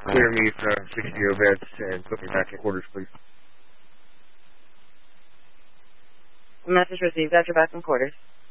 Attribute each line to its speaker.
Speaker 1: clear me from secure beds and put me back in quarters, please.
Speaker 2: Message received. Got your back in quarters.